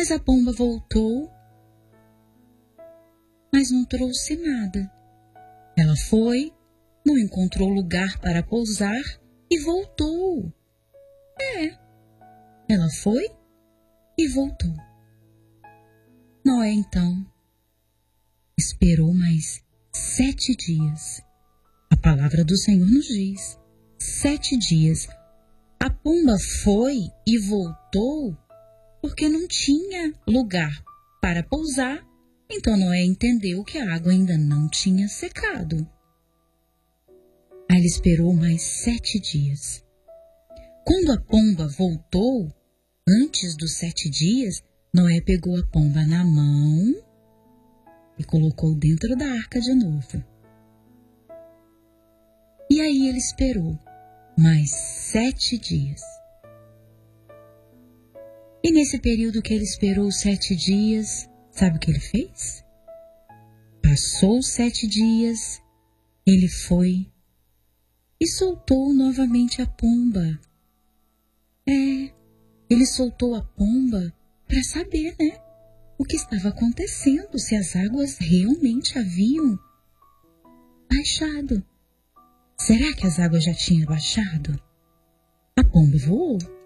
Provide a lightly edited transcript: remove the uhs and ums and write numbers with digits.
Mas a pomba voltou, mas não trouxe nada. Ela foi, não encontrou lugar para pousar e voltou. Ela foi e voltou. Noé, então, esperou mais 7 dias. A palavra do Senhor nos diz: 7 dias. A pomba foi e voltou porque não tinha lugar para pousar. Então Noé entendeu que a água ainda não tinha secado. Aí ele esperou mais 7 dias. Quando a pomba voltou, antes dos 7 dias, Noé pegou a pomba na mão e colocou dentro da arca de novo. E aí ele esperou mais 7 dias. E nesse período que ele esperou 7 dias, sabe o que ele fez? Passou os 7 dias, ele foi e soltou novamente a pomba. Ele soltou a pomba para saber, o que estava acontecendo, se as águas realmente haviam baixado. Será que as águas já tinham baixado? A pomba voou.